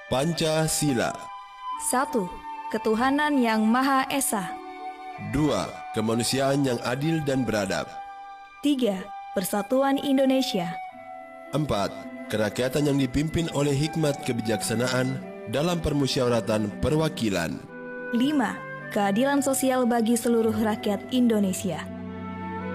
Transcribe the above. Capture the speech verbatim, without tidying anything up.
Pancasila. Satu, Ketuhanan yang Maha Esa. Dua, Kemanusiaan yang adil dan beradab. Tiga, Persatuan Indonesia. Empat, Kerakyatan yang dipimpin oleh hikmat kebijaksanaan dalam permusyawaratan perwakilan. Lima, Keadilan sosial bagi seluruh rakyat Indonesia.